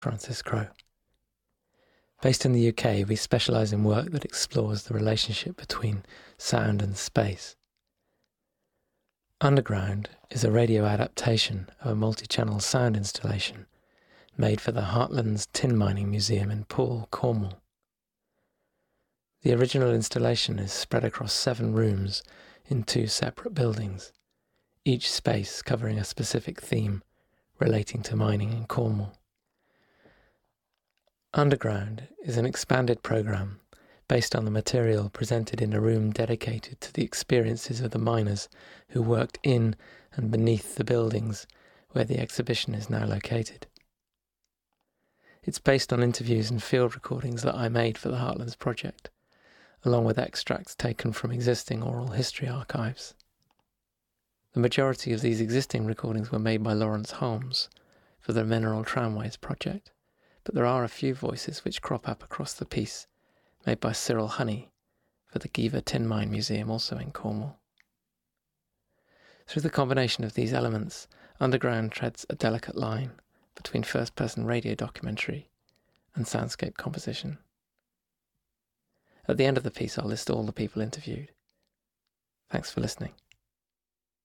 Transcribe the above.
Francis Crowe. Based in the UK, we specialise in work that explores the relationship between sound and space. Underground is a radio adaptation of a multi-channel sound installation made for the Heartlands Tin Mining Museum in Poole, Cornwall. The original installation is spread across 7 rooms in 2 separate buildings, each space covering a specific theme relating to mining in Cornwall. Underground is an expanded programme based on the material presented in a room dedicated to the experiences of the miners who worked in and beneath the buildings where the exhibition is now located. It's based on interviews and field recordings that I made for the Heartlands project, along with extracts taken from existing oral history archives. The majority of these existing recordings were made by Lawrence Holmes for the Mineral Tramways project, but there are a few voices which crop up across the piece, made by Cyril Honey for the Giva Tin Mine Museum, also in Cornwall. Through the combination of these elements, Underground treads a delicate line between first-person radio documentary and soundscape composition. At the end of the piece, I'll list all the people interviewed. Thanks for listening.